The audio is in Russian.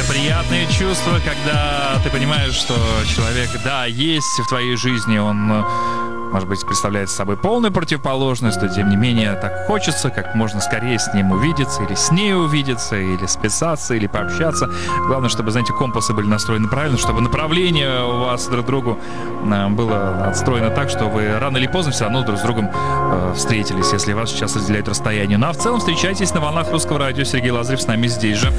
приятные чувства, когда ты понимаешь, что человек, да, есть в твоей жизни, он, может быть, представляет собой полную противоположность, но тем не менее так хочется как можно скорее с ним увидеться, или с ней увидеться, или списаться, или пообщаться. Главное, чтобы, знаете, компасы были настроены правильно, чтобы направление у вас друг к другу было отстроено так, что вы рано или поздно все равно друг с другом встретились, если вас сейчас разделяет расстояние. Ну а в целом встречайтесь на волнах Русского радио. Сергей Лазарев с нами здесь же.